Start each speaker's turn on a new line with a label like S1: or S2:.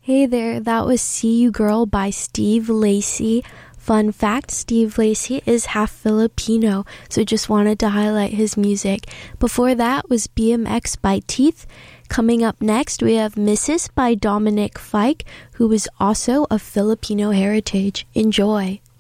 S1: Hey there, that was See You Girl by Steve Lacy. Fun fact, Steve Lacy is half Filipino, so just wanted to highlight his music. Before that was BMX by Teeth. Coming up next, we have Mrs. by Dominic Fike, who is also of Filipino heritage. Enjoy.